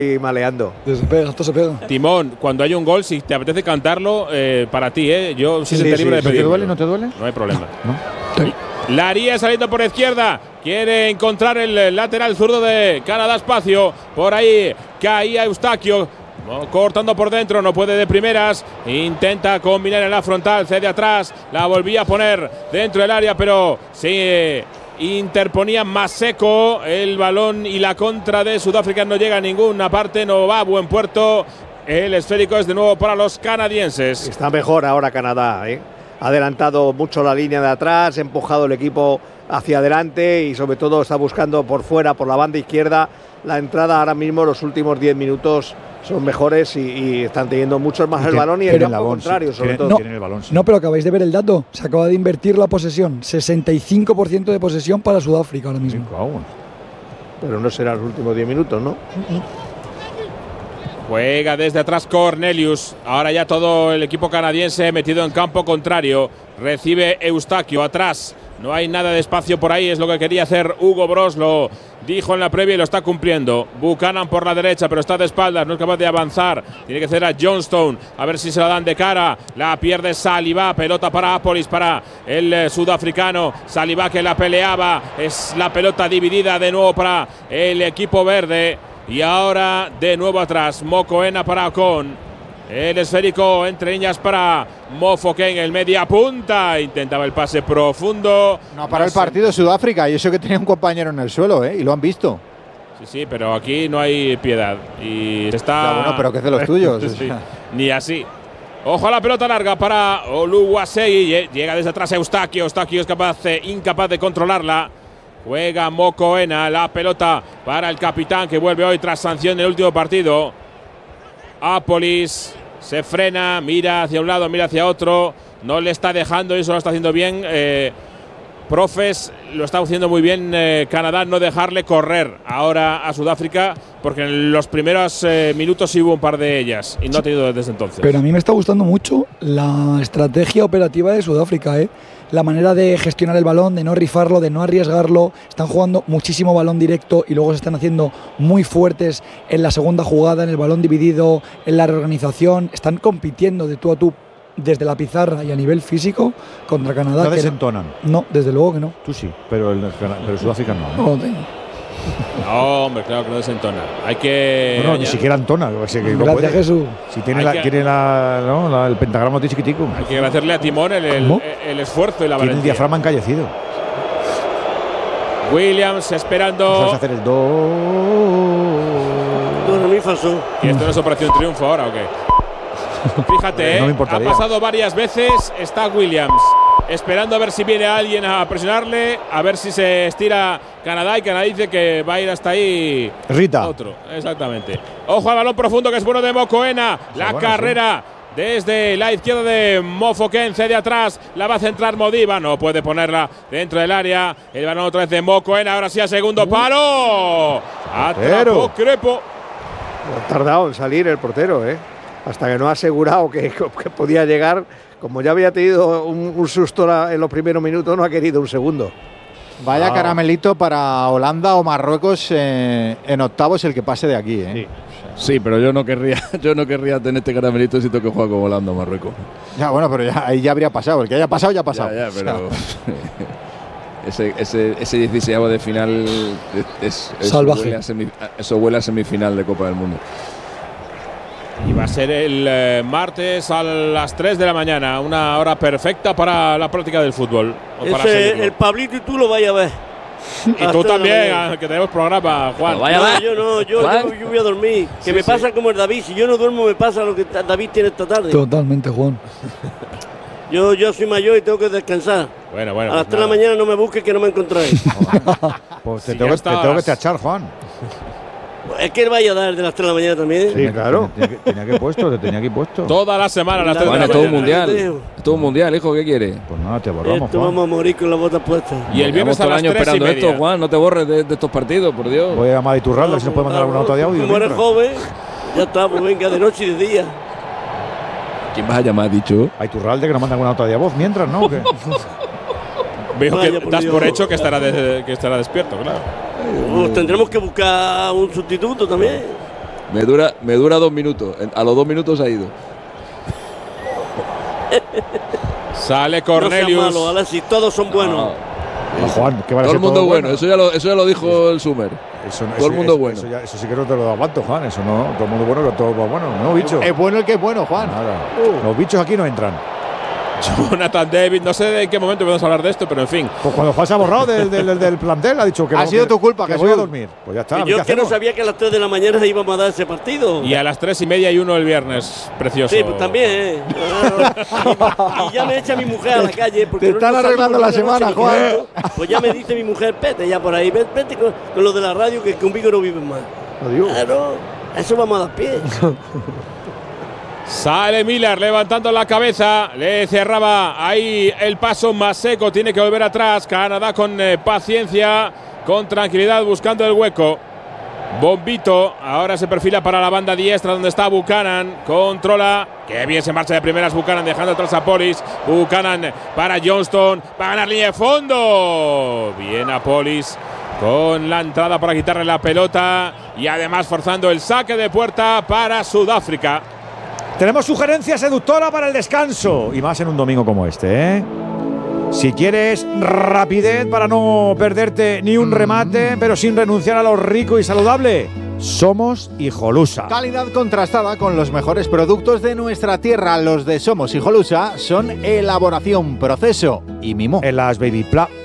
y maleando. Se pega, esto se pega. Timón, cuando hay un gol, si te apetece cantarlo, para ti, yo sí, libre de pedir. ¿No te duele? ¿No te duele? No hay problema. ¿No? Sí. Laría saliendo por izquierda. Quiere encontrar el lateral zurdo de Canadá espacio. Por ahí caía Eustaquio. Cortando por dentro, no puede de primeras. Intenta combinar en la frontal, cede atrás. La volvía a poner dentro del área, pero se interponía más seco el balón y la contra de Sudáfrica no llega a ninguna parte, no va a buen puerto. El esférico es de nuevo para los canadienses. Está mejor ahora Canadá, ¿eh? Ha adelantado mucho la línea de atrás, ha empujado el equipo hacia adelante y sobre todo está buscando por fuera, por la banda izquierda. La entrada ahora mismo, los últimos 10 minutos son mejores y están teniendo mucho más el balón y el campo contrario, sobre todo. No, pero acabáis de ver el dato. Se acaba de invertir la posesión. 65% de posesión para Sudáfrica ahora mismo. Pero no será los últimos 10 minutos, ¿no? Juega desde atrás Cornelius. Ahora ya todo el equipo canadiense metido en campo contrario. Recibe Eustaquio atrás. No hay nada de espacio por ahí, es lo que quería hacer Hugo Broos, lo dijo en la previa y lo está cumpliendo. Buchanan por la derecha, pero está de espaldas, no es capaz de avanzar. Tiene que hacer a Johnstone, a ver si se la dan de cara. La pierde Saliba, pelota para Apolis, para el sudafricano. Saliba que la peleaba, es la pelota dividida de nuevo para el equipo verde. Y ahora de nuevo atrás, Mokoena para Ocon. El esférico entre líneas para Mofoken, el media punta. Intentaba el pase profundo. No para el partido Sudáfrica, y eso que tenía un compañero en el suelo, y lo han visto. Sí, pero aquí no hay piedad. Y está. Ya, bueno, pero que es de los tuyos. Sí, ni así. Ojo a la pelota larga para Oluwasei. Llega desde atrás Eustaquio. Eustaquio es incapaz de controlarla. Juega Mokoena, la pelota para el capitán que vuelve hoy tras sanción del último partido. Apolis se frena, mira hacia un lado, mira hacia otro, no le está dejando y eso lo está haciendo bien. Profes, lo está haciendo muy bien Canadá, no dejarle correr ahora a Sudáfrica, porque en los primeros minutos sí hubo un par de ellas y no ha tenido desde entonces. Pero a mí me está gustando mucho la estrategia operativa de Sudáfrica, la manera de gestionar el balón, de no rifarlo, de no arriesgarlo. Están jugando muchísimo balón directo y luego se están haciendo muy fuertes en la segunda jugada, en el balón dividido, en la reorganización. Están compitiendo de tú a tú desde la pizarra y a nivel físico contra Canadá. ¿No desentonan? No, desde luego que no. Tú sí, pero Sudáfrica no. No, hombre, claro que no desentona. Hay que. No, ni siquiera entona. Gracias, Jesús. Si tiene el pentagrama chiquitico. Hay que agradecerle a Timón el esfuerzo y la valentía. Tiene el diafragma encallecido. Williams esperando. Vamos a hacer el do. ¿Y esto no es Operación Triunfo ahora o qué? Fíjate, no me ha pasado varias veces. Está Williams esperando a ver si viene alguien a presionarle, a ver si se estira Canadá, y Canadá dice que va a ir hasta ahí Rita. Otro, exactamente. Ojo al balón profundo que es bueno de Mokoena. La carrera desde la izquierda de Mofoken, cede atrás, la va a centrar Modiba, no puede ponerla dentro del área. El balón otra vez de Mokoena, ahora sí al segundo palo. Atrapó Crepo. Ha tardado en salir el portero, hasta que no ha asegurado que podía llegar. Como ya había tenido un susto en los primeros minutos, no ha querido un segundo. Vaya caramelito para Holanda o Marruecos en octavos el que pase de aquí, Sí, pero yo no querría tener este caramelito si tengo que jugar con Holanda o Marruecos. Ya, bueno, pero ahí ya habría pasado. El que haya pasado, ya ha pasado. Ya, pero ese 16avo de final es salvaje. Eso huele a semifinal de Copa del Mundo. Y va a ser el martes a las 3 de la mañana, una hora perfecta para la práctica del fútbol. El Pablito y tú lo vais a ver. Y tú también, que tenemos programa, Juan. Yo voy a dormir. Que me pasa como el David. Si yo no duermo, me pasa lo que David tiene esta tarde. Totalmente, Juan. Yo soy mayor y tengo que descansar. Bueno. A las 3 de la mañana no me busques que no me encontráis. Pues te tengo que tachar, Juan. Es que él vaya a dar de las 3 de la mañana también. Sí, claro. Te tenía que puesto. Toda la semana a las 3 de la Bueno, mañana. todo un mundial, hijo, ¿qué quieres? Pues nada, te borramos, Esto Juan. vamos a morir con la bota puesta. Y el viernes a las 3 esperando y media. esto, Juan, no te borres de estos partidos, por Dios. Voy a llamar a Iturralde, a ver si nos puede mandar alguna nota de audio. Como eres joven, ya está, pues venga, de noche y de día. ¿Quién vas a llamar, dicho? A Iturralde que nos manda alguna nota de voz mientras, ¿no? Veo Vaya, que por das Dios. por hecho que estará despierto, claro. Tendremos que buscar un sustituto también. Me dura 2 minutos. A los 2 minutos ha ido. Sale No Cornelius. seas malo, Alexis, todos son buenos. Juan, ¿qué van a Todo ser el mundo todos bueno. buenos? Eso ya lo dijo el Sumer. Todo el mundo bueno. Eso sí que no te lo aguanto, Juan. Eso no. Todo el mundo bueno, que todo bueno. No, bicho. Es bueno el que es bueno, Juan. Nada. Los bichos aquí no entran. Jonathan David, no sé en qué momento podemos hablar de esto, pero en fin. Pues cuando Juan se ha borrado del plantel, ha dicho que Ha no, sido que- tu culpa, que Jesús. voy a dormir. Pues ya está. Y ¿qué yo que no hacemos? sabía que a las 3 de la mañana íbamos a dar ese partido. Y a las 3:30 y 1 el viernes. Precioso. Sí, pues también. Y ya me echa mi mujer a la calle. Porque Te no están nos arreglando salimos la por semana, noche, Juan. Pues ya me dice mi mujer, vete ya por ahí, vete con lo de la radio, que conmigo no viven más. Adiós. Claro, a eso vamos a dar pie. Sale Miller levantando la cabeza, le cerraba ahí el paso más seco, tiene que volver atrás. Canadá con paciencia, con tranquilidad, buscando el hueco. Bombito, ahora se perfila para la banda diestra donde está Buchanan, controla, que bien se marcha de primeras Buchanan dejando atrás a Polis. Buchanan para Johnston, va a ganar línea de fondo. Bien a Polis con la entrada para quitarle la pelota y además forzando el saque de puerta para Sudáfrica. Tenemos sugerencia seductora para el descanso. Y más en un domingo como este, ¿eh? Si quieres rapidez para no perderte ni un remate, pero sin renunciar a lo rico y saludable, Somos Hijolusa. Calidad contrastada con los mejores productos de nuestra tierra. Los de Somos Hijolusa son elaboración, proceso y mimo. En las baby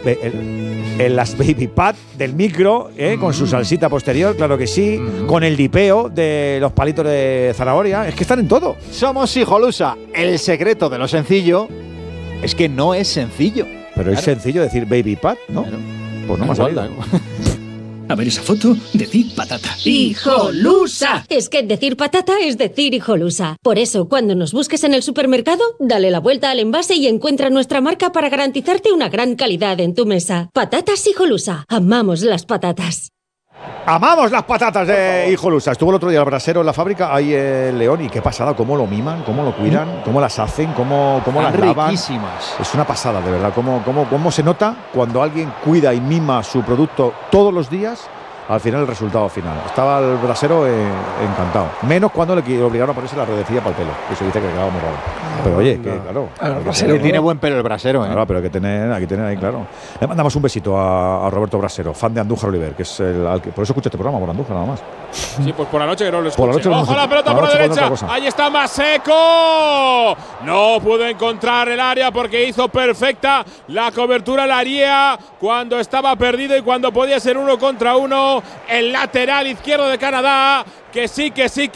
pad del micro, con su salsita posterior, claro que sí, con el dipeo de los palitos de zanahoria, es que están en todo. Somos Hijolusa. El secreto de lo sencillo es que no es sencillo. Pero es sencillo decir baby pad, ¿no? Claro. Pues no me ha salido. A ver esa foto, decir patata. ¡Hijolusa! Es que decir patata es decir hijolusa. Por eso, cuando nos busques en el supermercado, dale la vuelta al envase y encuentra nuestra marca para garantizarte una gran calidad en tu mesa. Patatas Hijolusa. Amamos las patatas. Amamos las patatas de Hijolusa. Estuvo el otro día el brasero en la fábrica, ahí en León, y qué pasada, cómo lo miman, cómo lo cuidan, cómo las hacen, cómo las lavan. Riquísimas. Es una pasada, de verdad, cómo se nota cuando alguien cuida y mima su producto todos los días. Al final, el resultado final. Estaba el brasero encantado. Menos cuando le obligaron a ponerse la redecilla para el pelo. Eso dice que quedaba muy raro. Pero oye, que claro. Que tiene buen pelo el brasero, ¿eh? Claro, pero hay que tener ahí, claro. Le mandamos un besito a Roberto Brasero, fan de Andújar Oliver, que es por eso escucha este programa, por Andújar nada más. Sí, pues por la noche que no lo escuche. Por la noche no lo ¡Ojo la escuche. pelota Por por la la noche con derecha! otra cosa. ¡Ahí está Maseco! No pudo encontrar el área porque hizo perfecta la cobertura Laría cuando estaba perdido y cuando podía ser 1 contra 1. El lateral izquierdo de Canadá, que sí,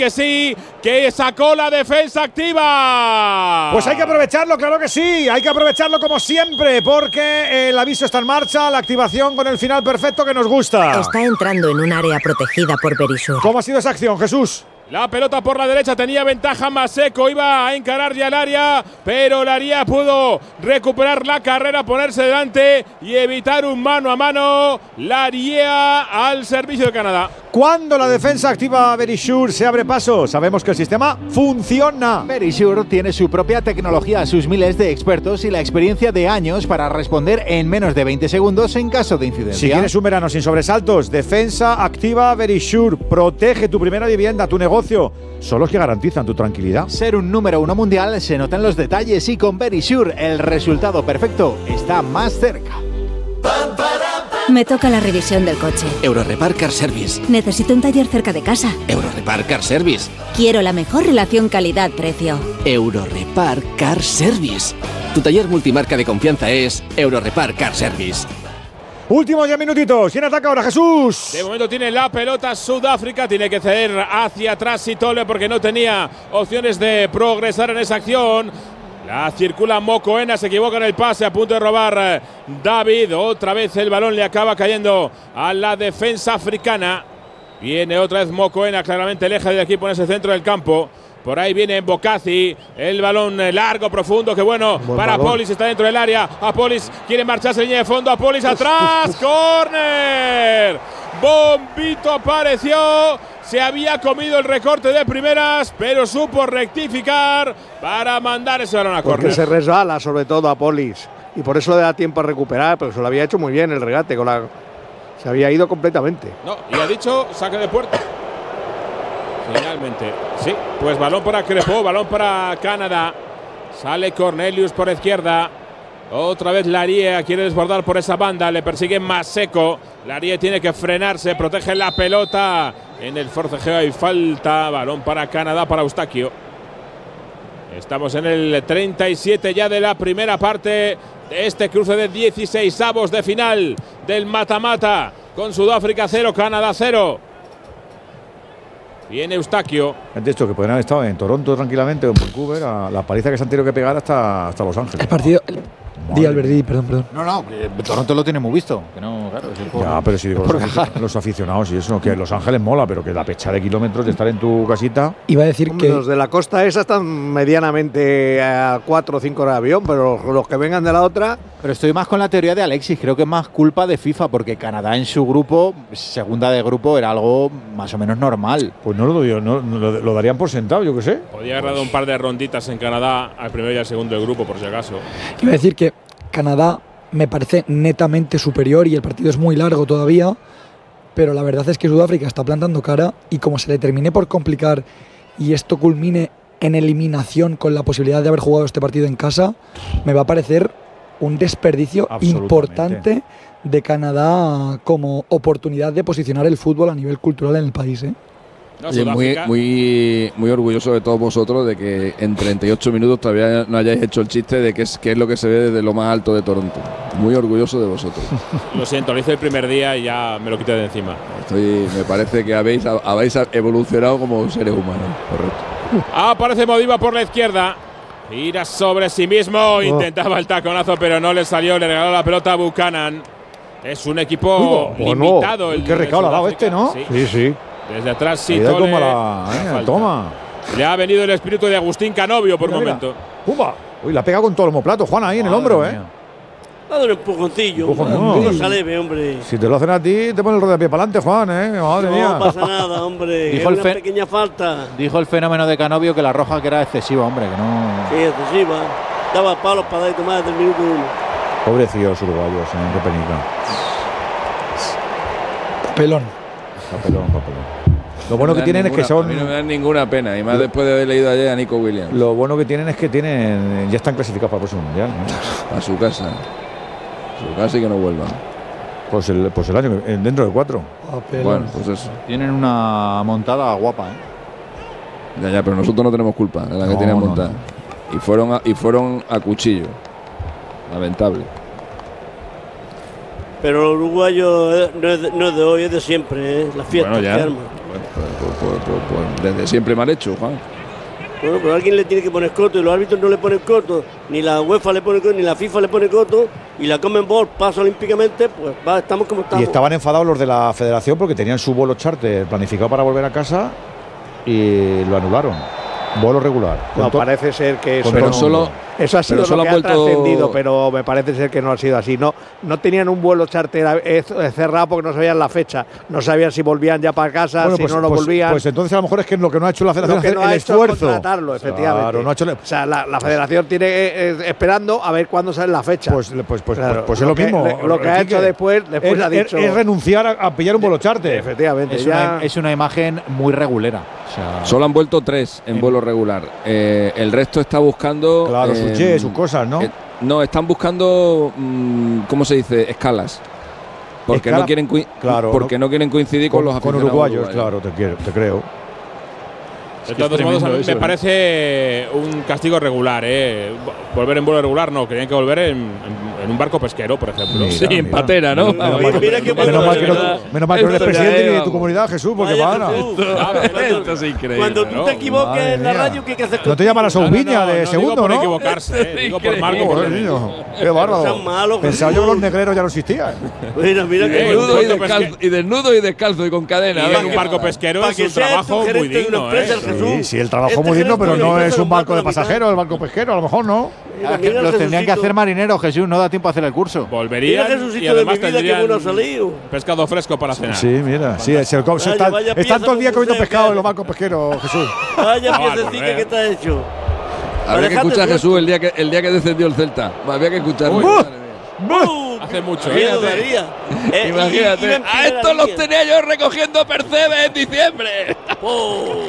que sacó la defensa activa. Pues hay que aprovecharlo, claro que sí. Hay que aprovecharlo como siempre, porque el aviso está en marcha, la activación con el final perfecto que nos gusta. Está entrando en un área protegida por Berisur. ¿Cómo ha sido esa acción, Jesús? La pelota por la derecha, tenía ventaja Maseco, iba a encarar ya el área, pero Laría pudo recuperar la carrera, ponerse delante y evitar un mano a mano. Laría al servicio de Canadá. Cuando la defensa activa Berisur se abre paso, sabemos que el sistema funciona. Berisur tiene su propia tecnología, sus miles de expertos y la experiencia de años para responder en menos de 20 segundos en caso de incidencia. Si quieres un verano sin sobresaltos, defensa activa Berisur. Protege tu primera vivienda, tu negocio. Son los que garantizan tu tranquilidad. Ser un número 1 mundial se nota en los detalles y con Berisur el resultado perfecto está más cerca. Me toca la revisión del coche. Eurorepar Car Service. Necesito un taller cerca de casa. Eurorepar Car Service. Quiero la mejor relación calidad-precio. Eurorepar Car Service. Tu taller multimarca de confianza es Eurorepar Car Service. Últimos 10 minutitos. ¿Quién ataca ahora, Jesús? De momento tiene la pelota Sudáfrica, tiene que ceder hacia atrás Sitole porque no tenía opciones de progresar en esa acción. La circula Mokoena, se equivoca en el pase, a punto de robar David. Otra vez el balón le acaba cayendo a la defensa africana. Viene otra vez Mokoena, claramente lejos del equipo en ese centro del campo. Por ahí viene Bocazzi, el balón largo, profundo, que bueno, para Polis, está dentro del área. Apolis quiere marcharse en línea de fondo, Apolis atrás, ¡córner! Bombito apareció, se había comido el recorte de primeras, pero supo rectificar para mandar ese balón a Porque córner. se resbala sobre todo a Polis y por eso le da tiempo a recuperar, pero se lo había hecho muy bien el regate, se había ido completamente. No, y ha dicho saque de puerta. Finalmente, sí, pues balón para Crepó, balón para Canadá. Sale Cornelius por izquierda. Otra vez Larie quiere desbordar por esa banda, le persigue Maseko. Larie tiene que frenarse, protege la pelota. En el forcejeo hay falta, balón para Canadá, para Eustaquio. Estamos en el 37 ya de la primera parte de este cruce de 16avos de final del mata-mata, con Sudáfrica 0, Canadá 0. Viene Eustaquio. De hecho, que podrían haber estado en Toronto tranquilamente o en Vancouver, a la paliza que se han tenido que pegar hasta Los Ángeles. El partido. Di Albert, perdón. No, Toronto lo tiene muy visto. Que no, claro, ya, pero si digo los aficionados y eso, que Los Ángeles mola, pero que la pecha de kilómetros de estar en tu casita. Iba a decir que los de la costa esa están medianamente a 4 o 5 horas de avión, pero los que vengan de la otra. Pero estoy más con la teoría de Alexis, creo que es más culpa de FIFA, porque Canadá en su grupo, segunda de grupo, era algo más o menos normal. Pues no lo digo, lo darían por sentado, yo qué sé. Podría haber dado un par de ronditas en Canadá al primero y al segundo del grupo, por si acaso. Iba a decir que Canadá me parece netamente superior y el partido es muy largo todavía, pero la verdad es que Sudáfrica está plantando cara y como se le termine por complicar y esto culmine en eliminación con la posibilidad de haber jugado este partido en casa, me va a parecer un desperdicio importante de Canadá como oportunidad de posicionar el fútbol a nivel cultural en el país, ¿eh? No, y muy orgulloso de todos vosotros de que en 38 minutos todavía no hayáis hecho el chiste de que es lo que se ve desde lo más alto de Toronto. Muy orgulloso de vosotros. Lo siento, lo hice el primer día y ya me lo quité de encima. Me parece que habéis evolucionado como seres humanos. Correcto. Aparece Modiba por la izquierda. Gira sobre sí mismo. Intentaba el taconazo, pero no le salió. Le regaló la pelota a Buchanan. Es un equipo limitado. Qué recado le ha dado este, ¿no? Sí. Desde atrás sí, toma. Le ha venido el espíritu de Agustín Canovio por momento. ¡Pumba! Uy, la ha pegado con todo el homoplato, Juan, ahí en el hombro, ¿eh? Ha dado un empujoncillo. Cosa leve, hombre. Si te lo hacen a ti, te ponen el rodapié para adelante, Juan, ¿eh? Madre mía. No pasa nada, hombre. Es una pequeña falta. Dijo el fenómeno de Canovio que la roja que era excesiva, hombre, que no. Sí, excesiva. Daba palos para dar y tomar desde el minuto 1. Pobrecillos uruguayos, qué penica. Papelón. Lo bueno que tienen es que son. A mí no me dan ninguna pena, y más después de haber leído ayer a Nico Williams. Lo bueno que tienen es que ya están clasificados para el próximo mundial, ¿no? A su casa. Y que no vuelvan. Pues el año, dentro de 4. Bueno, pues eso. Tienen una montada guapa, ¿eh? Ya, pero nosotros no tenemos culpa de la que tienen montada. No. Y fueron a cuchillo. Lamentable. Pero el uruguayo no es de hoy, es de siempre, ¿eh? La fiesta bueno, ya. que arma. Pues desde siempre mal hecho, Juan. Bueno, pero alguien le tiene que poner coto y los árbitros no le ponen coto. Ni la UEFA le pone coto, ni la FIFA le pone coto. Y la Conmebol pasa olímpicamente, pues estamos como estamos. Y estaban enfadados los de la federación porque tenían su vuelo charter planificado para volver a casa y lo anularon. Vuelo regular. No, parece ser que eso eso ha sido lo que ha trascendido, pero me parece ser que no ha sido así. No tenían un vuelo charter cerrado porque no sabían la fecha. No sabían si volvían ya para casa, si no volvían. Pues entonces a lo mejor es que lo que no ha hecho la federación es el esfuerzo. Contratarlo, efectivamente. Claro, no ha hecho o sea, la federación tiene esperando a ver cuándo sale la fecha. Pues es lo mismo. Lo que ha hecho después ha dicho. Es renunciar a pillar un vuelo charter. Efectivamente. Es una imagen muy regulera. O sea, solo han vuelto 3 en vuelo regular. El resto está buscando. Claro, sus cosas, ¿no? No, están buscando, ¿cómo se dice? Escalas. Porque no quieren no quieren coincidir con los aficionados uruguayos. Claro, te creo. De todos modos, a mí me parece un castigo regular, ¿eh? Volver en vuelo regular no, querían que volver en un barco pesquero, por ejemplo. Mira, en patera, ¿no? Menos mal que no eres presidente de tu comunidad, Jesús, porque Esto es increíble. Cuando tú te equivoques en la radio, ¿qué hay que hacer? No te llaman a Soubiña de segundo, digo por ¿no? equivocarse, digo por Marco. Qué bárbaro. Pensaba yo que los negreros ya no existían. Mira que desnudo y descalzo y con cadena. Y en un barco pesquero es un trabajo muy digno, Sí, el trabajo muy digno, pero no es un barco de pasajeros, el barco pesquero, a lo mejor no. Los tendrían que hacer marineros, Jesús, no da tiempo a hacer el curso. Volverían y además tendrían pescado fresco para cenar. Sí, mira, están todo el día comiendo pescado en los barcos pesqueros, Jesús. Vaya piececita que está hecho. Habría que escuchar a Jesús el día que descendió el Celta. Había que escucharlo. Hace mucho, Imagínate. A estos los tenía yo recogiendo percebes en diciembre.